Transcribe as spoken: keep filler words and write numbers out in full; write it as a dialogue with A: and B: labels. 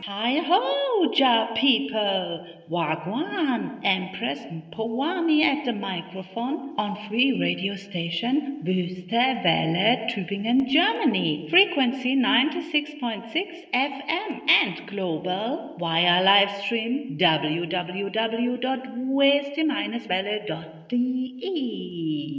A: Hi ho, Ja people! Wagwan, Empress Powami at the microphone on free radio station Wüste Welle, Tübingen, Germany. Frequency ninety-six point six F M and global via live stream w w w dot weste welle dot d e.